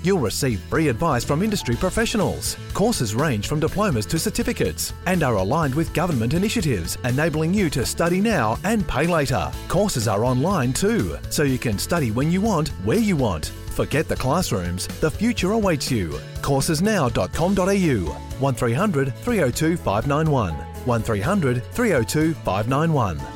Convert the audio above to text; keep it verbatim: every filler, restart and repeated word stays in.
You'll receive free advice from industry professionals. Courses range from diplomas to certificates and are aligned with government initiatives, enabling you to study now and pay later. Courses are online too, so you can study when you want, where you want. Forget the classrooms, the future awaits you. courses now dot com dot a u, one three hundred three oh two five nine one, one three hundred three oh two five nine one.